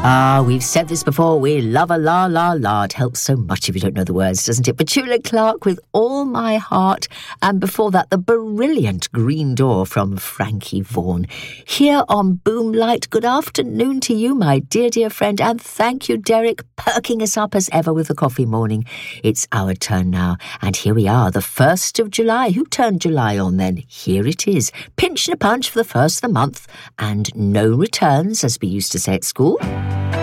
We've said this before. We love a la la la. It helps so much if you don't know the words, doesn't it? Petula Clark with All My Heart. And before that, the brilliant Green Door from Frankie Vaughan. Here on Boomlight, good afternoon to you, my dear, dear friend. And thank you, Derek, perking us up as ever with the coffee morning. It's our turn now. And here we are, the 1st of July. Who turned July on then? Here it is. Pinch and a punch for the first of the month. And no returns, as we used to say at school.